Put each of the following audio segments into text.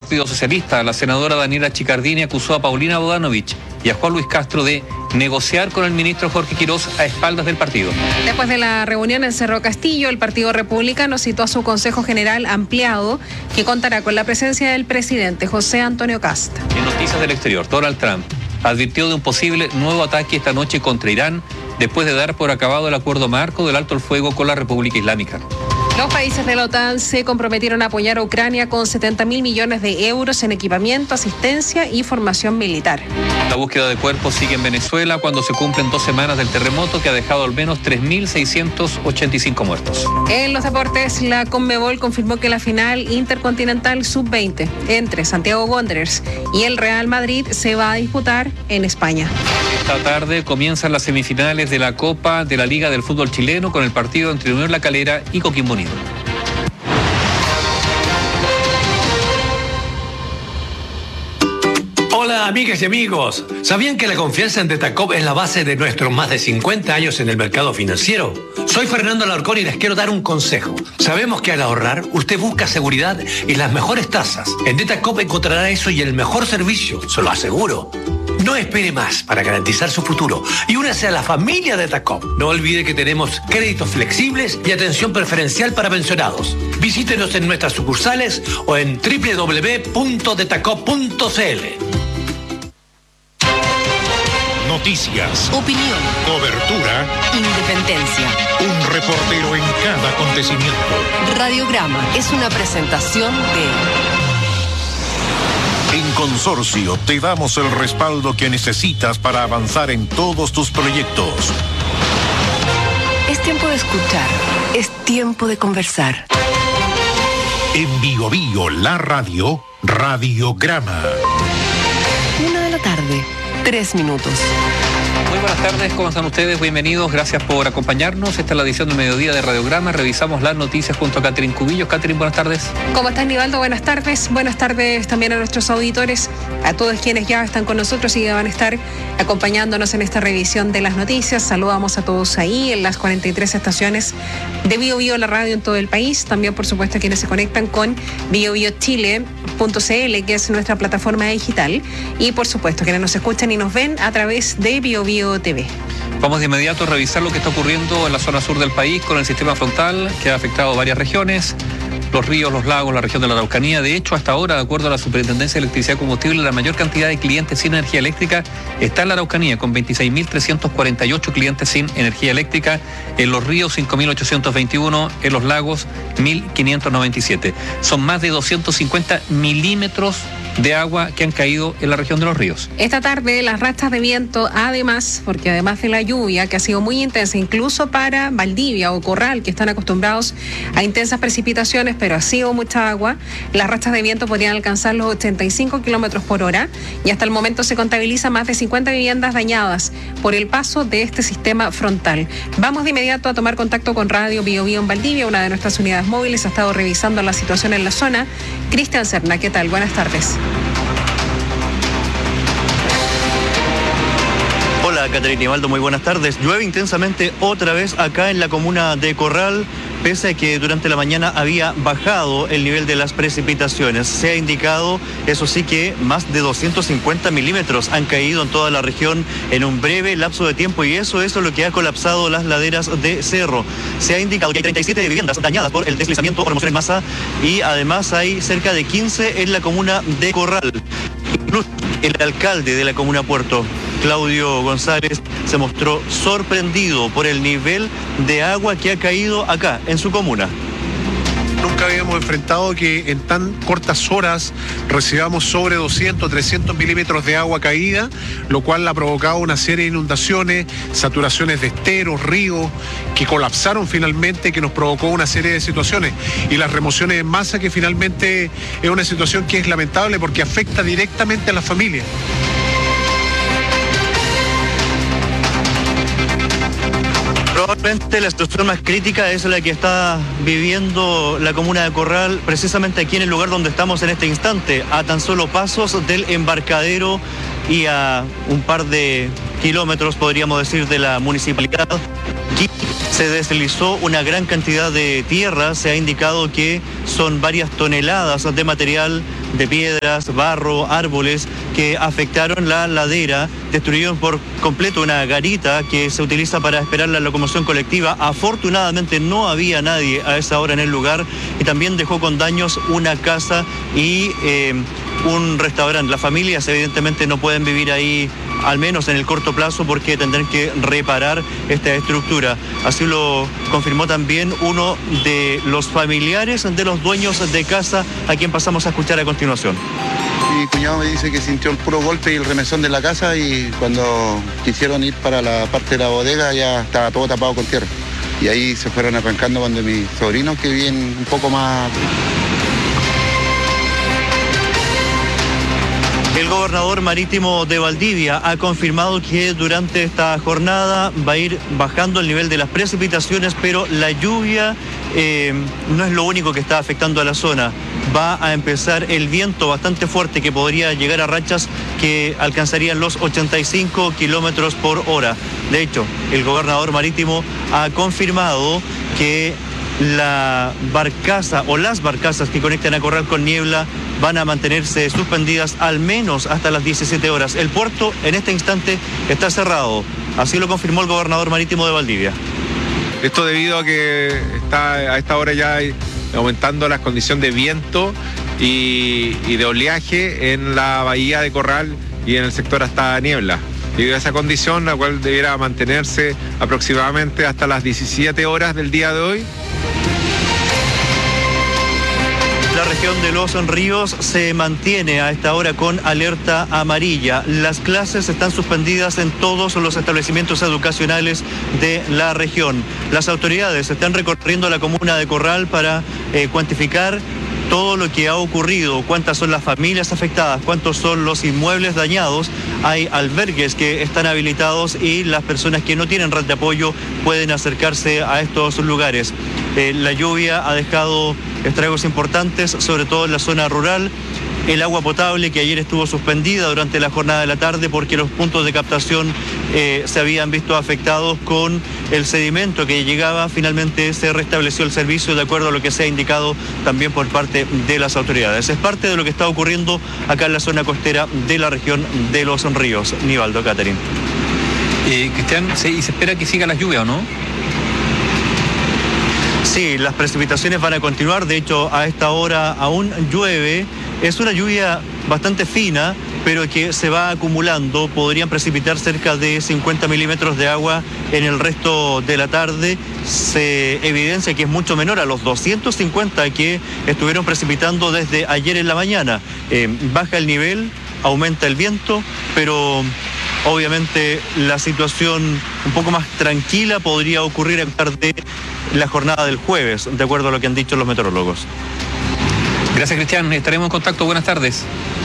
Partido Socialista. La senadora Daniela Chicardini acusó a Paulina Bodanovich y a Juan Luis Castro de negociar con el ministro Jorge Quirós a espaldas del partido. Después de la reunión en Cerro Castillo, el Partido Republicano citó a su Consejo General ampliado, que contará con la presencia del presidente José Antonio Kast. En noticias del exterior, Donald Trump advirtió de un posible nuevo ataque esta noche contra Irán, después de dar por acabado el acuerdo marco del alto el fuego con la República Islámica. Los países de la OTAN se comprometieron a apoyar a Ucrania con 70.000 millones de euros en equipamiento, asistencia y formación militar. La búsqueda de cuerpos sigue en Venezuela cuando se cumplen 2 semanas del terremoto que ha dejado al menos 3.685 muertos. En los deportes, la Conmebol confirmó que la final intercontinental sub-20 entre Santiago Wanderers y el Real Madrid se va a disputar en España. Esta tarde comienzan las semifinales de la Copa de la Liga del Fútbol Chileno con el partido entre Unión La Calera y Coquimbo Unido. Hola amigas y amigos, ¿sabían que la confianza en Detacop es la base de nuestros más de 50 años en el mercado financiero? Soy Fernando Alarcón y les quiero dar un consejo. Sabemos que al ahorrar usted busca seguridad y las mejores tasas. En Detacop encontrará eso y el mejor servicio, se lo aseguro. No espere más para garantizar su futuro y únase a la familia de Detacop. No olvide que tenemos créditos flexibles y atención preferencial para pensionados. Visítenos en nuestras sucursales o en www.detacop.cl. Noticias, opinión, cobertura, independencia. un reportero en cada acontecimiento. Radiograma es una presentación de... En Consorcio te damos el respaldo que necesitas para avanzar en todos tus proyectos. Es tiempo de escuchar, es tiempo de conversar. En Bio Bio, la radio, Radiograma. 1:03 p.m. Muy buenas tardes, ¿cómo están ustedes? Bienvenidos, gracias por acompañarnos. Esta es la edición del mediodía de Radiograma. Revisamos las noticias junto a Catherine Cubillos. Catherine, buenas tardes. ¿Cómo estás, Nivaldo? Buenas tardes. Buenas tardes también a nuestros auditores, a todos quienes ya están con nosotros y que van a estar acompañándonos en esta revisión de las noticias. Saludamos a todos ahí en las 43 estaciones de Bio Bio, la radio en todo el país. También, por supuesto, a quienes se conectan con biobiochile.cl, que es nuestra plataforma digital. Y, por supuesto, quienes nos escuchan y nos ven a través de Bio Bio TV. Vamos de inmediato a revisar lo que está ocurriendo en la zona sur del país con el sistema frontal que ha afectado varias regiones, los ríos, los lagos, la región de la Araucanía. De hecho, hasta ahora, de acuerdo a la Superintendencia de Electricidad y Combustible, la mayor cantidad de clientes sin energía eléctrica está en la Araucanía, con 26.348 clientes sin energía eléctrica, en los ríos 5.821, en los lagos 1.597. Son más de 250 milímetros de agua que han caído en la región de los ríos. Esta tarde las rachas de viento, además de la lluvia que ha sido muy intensa, incluso para Valdivia o Corral, que están acostumbrados a intensas precipitaciones, pero ha sido mucha agua, las rachas de viento podrían alcanzar los 85 kilómetros por hora y hasta el momento se contabiliza más de 50 viviendas dañadas por el paso de este sistema frontal. Vamos de inmediato a tomar contacto con Radio Bio Bio en Valdivia, una de nuestras unidades móviles ha estado revisando la situación en la zona. Cristian Serna, ¿qué tal? Buenas tardes. Hola, Caterina Ibaldo, muy buenas tardes. Llueve intensamente otra vez acá en la comuna de Corral, pese a que durante la mañana había bajado el nivel de las precipitaciones. Se ha indicado, eso sí, que más de 250 milímetros han caído en toda la región en un breve lapso de tiempo y eso es lo que ha colapsado las laderas de Cerro. Se ha indicado que hay 37 viviendas dañadas por el deslizamiento o remoción en masa y además hay cerca de 15 en la comuna de Corral. Incluso el alcalde de la comuna Puerto, Claudio González, se mostró sorprendido por el nivel de agua que ha caído acá, en su comuna. Nunca habíamos enfrentado que en tan cortas horas recibamos sobre 200, 300 milímetros de agua caída, lo cual ha provocado una serie de inundaciones, saturaciones de esteros, ríos, que colapsaron finalmente, que nos provocó una serie de situaciones. Y las remociones en masa, que finalmente es una situación que es lamentable porque afecta directamente a las familias. Probablemente la situación más crítica es la que está viviendo la comuna de Corral, precisamente aquí en el lugar donde estamos en este instante, a tan solo pasos del embarcadero y a un par de kilómetros, podríamos decir, de la municipalidad. Aquí se deslizó una gran cantidad de tierra, se ha indicado que son varias toneladas de material de piedras, barro, árboles que afectaron la ladera, destruyeron por completo una garita que se utiliza para esperar la locomoción colectiva. Afortunadamente no había nadie a esa hora en el lugar y también dejó con daños una casa y un restaurante. Las familias evidentemente no pueden vivir ahí, al menos en el corto plazo, porque tendrán que reparar esta estructura. Así lo confirmó también uno de los familiares de los dueños de casa, a quien pasamos a escuchar a continuación. Mi cuñado me dice que sintió el puro golpe y el remesón de la casa, y cuando quisieron ir para la parte de la bodega ya estaba todo tapado con tierra. Y ahí se fueron arrancando cuando mis sobrinos, que viven un poco más... El gobernador marítimo de Valdivia ha confirmado que durante esta jornada va a ir bajando el nivel de las precipitaciones, pero la lluvia no es lo único que está afectando a la zona. Va a empezar el viento bastante fuerte que podría llegar a rachas que alcanzarían los 85 kilómetros por hora. De hecho, el gobernador marítimo ha confirmado que la barcaza o las barcazas que conectan a Corral con Niebla van a mantenerse suspendidas al menos hasta las 17 horas. El puerto en este instante está cerrado. Así lo confirmó el gobernador marítimo de Valdivia. Esto debido a que está a esta hora ya aumentando las condiciones de viento y de oleaje en la bahía de Corral y en el sector hasta Niebla. Debido a esa condición, la cual debiera mantenerse aproximadamente hasta las 17 horas del día de hoy. La región de Los Ríos se mantiene a esta hora con alerta amarilla. Las clases están suspendidas en todos los establecimientos educacionales de la región. Las autoridades están recorriendo la comuna de Corral para cuantificar todo lo que ha ocurrido, cuántas son las familias afectadas, cuántos son los inmuebles dañados. Hay albergues que están habilitados y las personas que no tienen red de apoyo pueden acercarse a estos lugares. La lluvia ha dejado estragos importantes, sobre todo en la zona rural. El agua potable, que ayer estuvo suspendida durante la jornada de la tarde porque los puntos de captación se habían visto afectados con el sedimento que llegaba, finalmente se restableció el servicio de acuerdo a lo que se ha indicado también por parte de las autoridades. Es parte de lo que está ocurriendo acá en la zona costera de la región de Los Ríos. Nivaldo, Catherine. Cristian, ¿y se espera que siga la lluvia o no? Sí, las precipitaciones van a continuar. De hecho, a esta hora aún llueve. Es una lluvia bastante fina, pero que se va acumulando. Podrían precipitar cerca de 50 milímetros de agua en el resto de la tarde. Se evidencia que es mucho menor a los 250 que estuvieron precipitando desde ayer en la mañana. Baja el nivel, aumenta el viento, pero obviamente la situación un poco más tranquila podría ocurrir a partir de la jornada del jueves, de acuerdo a lo que han dicho los meteorólogos. Gracias, Cristian. Estaremos en contacto. Buenas tardes.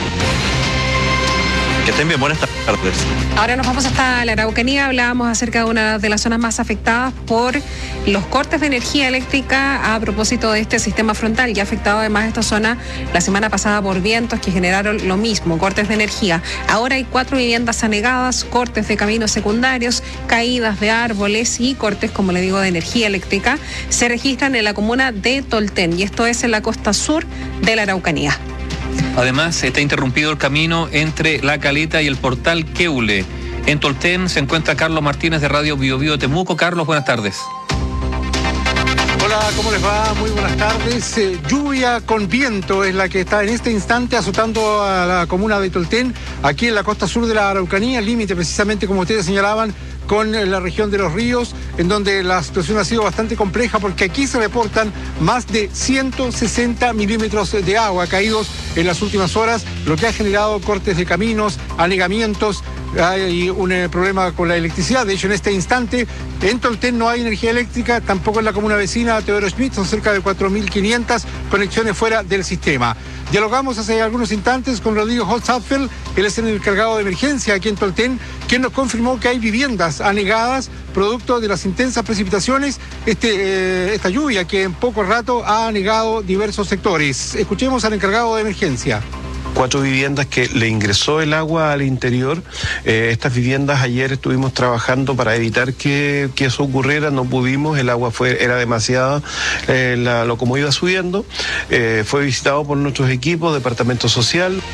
Que estén bien, buenas tardes. Ahora nos vamos hasta la Araucanía. Hablábamos acerca de una de las zonas más afectadas por los cortes de energía eléctrica a propósito de este sistema frontal, y ha afectado además esta zona la semana pasada por vientos que generaron lo mismo, cortes de energía. Ahora hay 4 viviendas anegadas, cortes de caminos secundarios, caídas de árboles y cortes, como le digo, de energía eléctrica. Se registran en la comuna de Tolten, y esto es en la costa sur de la Araucanía. Además, está interrumpido el camino entre La Caleta y el portal Queule. En Tolten se encuentra Carlos Martínez de Radio Bio Bio Temuco. Carlos, buenas tardes. Hola, ¿cómo les va? Muy buenas tardes. Lluvia con viento es la que está en este instante azotando a la comuna de Tolten, aquí en la costa sur de la Araucanía, límite precisamente, como ustedes señalaban, con la región de Los Ríos, en donde la situación ha sido bastante compleja porque aquí se reportan más de 160 milímetros de agua caídos en las últimas horas, lo que ha generado cortes de caminos, anegamientos. Hay un problema con la electricidad. De hecho, en este instante en Tolten no hay energía eléctrica, tampoco en la comuna vecina Teodoro Schmidt. Son cerca de 4.500 conexiones fuera del sistema. Dialogamos hace algunos instantes con Rodrigo Holzapfel, él es el encargado de emergencia aquí en Tolten, quien nos confirmó que hay viviendas anegadas producto de las intensas precipitaciones, esta lluvia que en poco rato ha anegado diversos sectores. Escuchemos al encargado de emergencia. 4 viviendas que le ingresó el agua al interior. Estas viviendas ayer estuvimos trabajando para evitar que eso ocurriera, no pudimos, el agua era demasiada, como iba subiendo. Fue visitado por nuestros equipos, Departamento Social.